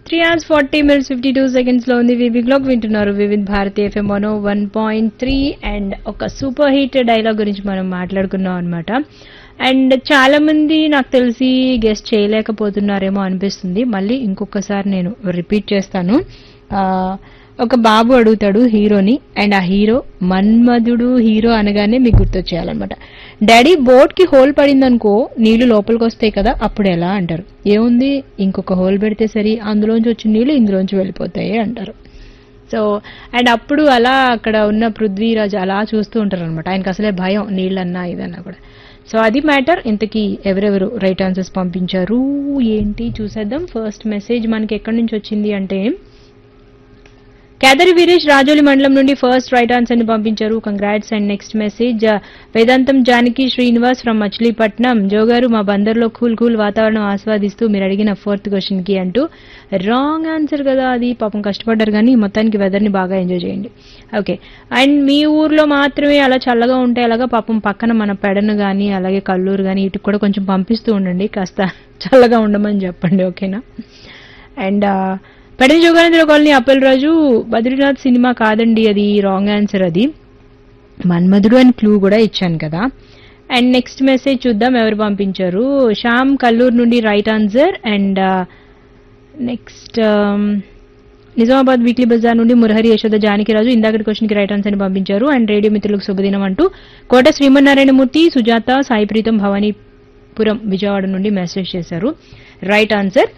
3 hours 40 minutes 52 seconds లో ఉంది వివి clock వింటున్నారు వివిధ్ భారతి ఎఫ్ఎం 101.3 అండ్ ఒక సూపర్ హిట్ డైలాగ్ గురించి మనం మాట్లాడుకున్నాం అనమాట. అండ్ చాలా మంది నాకు తెలిసి గెస్ట్ చేయలేకపోతున్నారేమో అనిపిస్తుంది. మళ్ళీ ఇంకొకసారి నేను రిపీట్ చేస్తాను. ఒక బాబు అడుగుతాడు హీరోని, అండ్ ఆ హీరో మన్మధుడు హీరో అనగానే మీకు గుర్తొచ్చేయాలన్నమాట. డాడీ బోట్ కి హోల్ పడిందనుకో నీళ్లు లోపలికి వస్తాయి కదా, అప్పుడు ఎలా అంటారు. ఏముంది, ఇంకొక హోల్ పెడితే సరి, అందులోంచి వచ్చిన నీళ్లు ఇందులోంచి వెళ్ళిపోతాయి అంటారు. సో అండ్ అప్పుడు అలా అక్కడ ఉన్న పృథ్వీరాజ్ అలా చూస్తూ ఉంటారు అనమాట. ఆయనకు అసలే భయం నీళ్ళన్నా ఇదన్నా కూడా. సో అది మ్యాటర్. ఇంతకీ ఎవరెవరు రైట్ ఆన్సర్స్ పంపించారు ఏంటి చూసేద్దాం. ఫస్ట్ మెసేజ్ మనకి ఎక్కడి నుంచి వచ్చింది అంటే కేదరి వీరేష్ రాజోలి మండలం నుండి ఫస్ట్ రైట్ ఆన్సర్ ని పంపించారు. Congrats. And next message Vedantam Janaki Srinivas from Machilipatnam. జోగారు మా బందర్లో కూల్ వాతావరణం ఆస్వాదిస్తూ మీరు అడిగిన ఫోర్త్ క్వశ్చన్ కి అంటూ రాంగ్ ఆన్సర్ కదా అది. పాపం కష్టపడ్డారు కానీ మొత్తానికి వెదర్ ని బాగా ఎంజాయ్ చేయండి. ఓకే. అండ్ మీ ఊర్లో మాత్రమే అలా చల్లగా ఉంటే అలాగా పాపం పక్కన మన పెడను కానీ అలాగే కల్లూరు కానీ ఇటు కూడా కొంచెం పంపిస్తూ ఉండండి, కాస్త చల్లగా ఉండమని చెప్పండి. ఓకేనా. And పెడని జోగానంద్ర colony Appal Raju Badrinath cinema కాదండి, అది రాంగ్ ఆన్సర్. అది మన్మధుడు అని క్లూ కూడా ఇచ్చాను కదా. అండ్ నెక్స్ట్ మెసేజ్ చూద్దాం ఎవరు పంపించారు. శ్యామ్ కల్లూరు నుండి right answer. And next Nizamabad weekly Bazar నుండి మురహరి యశోద జానకిరాజు ఇందాకటి క్వశ్చన్ కి రైట్ ఆన్సర్ ని పంపించారు. అండ్ రేడియో మిత్రులకు శుభదినం అంటూ కోట శ్రీమన్నారాయణమూర్తి సుజాత సాయిప్రీతం భవానీపురం విజయవాడ నుండి మెసేజ్ చేశారు. Right answer.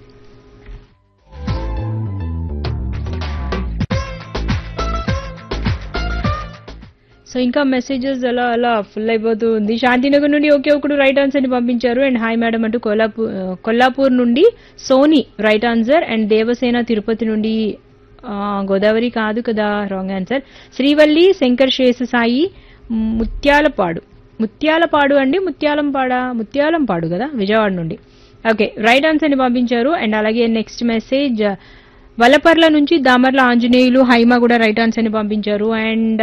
సో ఇంకా మెసేజెస్ అలా అలా ఫుల్ అయిపోతూ ఉంది. శాంతినగర్ నుండి ఒకే ఒకడు రైట్ ఆన్సర్ ని పంపించారు. అండ్ హాయ్ మేడం అంటూ కొల్లాపూర్ నుండి Soni right answer. And Devasena Tirupati నుండి గోదావరి కాదు కదా, రాంగ్ ఆన్సర్. శ్రీవల్లి శంకర్ శేష సాయి ముత్యాలపాడు అండి, ముత్యాలంపాడు కదా విజయవాడ నుండి. ఓకే, రైట్ ఆన్సర్ ని పంపించారు. అండ్ అలాగే నెక్స్ట్ మెసేజ్ వలపర్ల నుంచి దామర్ల ఆంజనేయులు హైమా కూడా రైట్ ఆన్సర్ ని పంపించారు. అండ్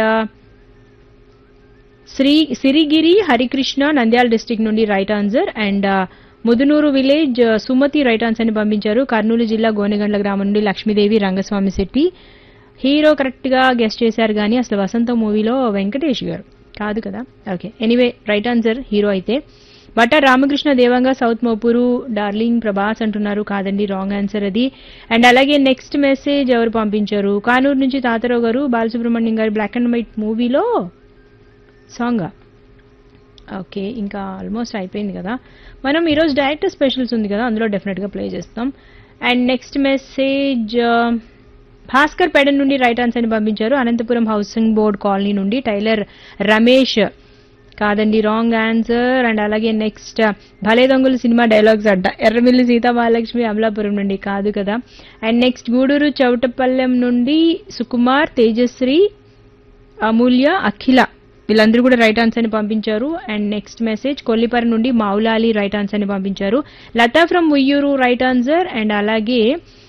సిరిగిరి హరికృష్ణ నంద్యాల డిస్ట్రిక్ట్ నుండి right answer. And Mudunuru village Sumathi right answer ని పంపించారు. కర్నూలు జిల్లా గోనెగండ్ల గ్రామం నుండి లక్ష్మీదేవి రంగస్వామి శెట్టి. హీరో కరెక్ట్ గా గెస్ట్ చేశారు కానీ అసలు వసంత మూవీలో వెంకటేష్ గారు కాదు కదా. Okay, anyway right answer hero అయితే. బట్ట రామకృష్ణ దేవంగా సౌత్ మోపూరు డార్లింగ్ ప్రభాస్ అంటున్నారు, కాదండి రాంగ్ ఆన్సర్ అది. అండ్ అలాగే నెక్స్ట్ మెసేజ్ ఎవరు పంపించారు. కానూరు నుంచి తాతారావు గారు బాలసుబ్రహ్మణ్యం గారు బ్లాక్ అండ్ వైట్ మూవీలో సాంగా. ఓకే, ఇంకా ఆల్మోస్ట్ అయిపోయింది కదా. మనం ఈరోజు డైరెక్టర్ స్పెషల్స్ ఉంది కదా, అందులో డెఫినెట్ గా ప్లే చేస్తాం. And next message Bhaskar Pedana నుండి రైట్ ఆన్సర్ ని పంపించారు. అనంతపురం హౌసింగ్ బోర్డ్ కాలనీ నుండి టైలర్ రమేష్, కాదండి రాంగ్ ఆన్సర్. అండ్ అలాగే నెక్స్ట్ భలే దొంగలు సినిమా డైలాగ్స్ అడ్డ ఎర్రమిల్లి సీతామహాలక్ష్మి అమలాపురం నుండి కాదు కదా. అండ్ నెక్స్ట్ గూడూరు చౌటపల్లెం నుండి సుకుమార్ తేజశ్రీ అమూల్య అఖిల వీళ్ళందరూ కూడా రైట్ ఆన్సర్ ని పంపించారు. అండ్ నెక్స్ట్ మెసేజ్ కొల్లిపర నుండి మౌలాలి రైట్ ఆన్సర్ ని పంపించారు. Lata from Uyyuru right answer. And అలాగే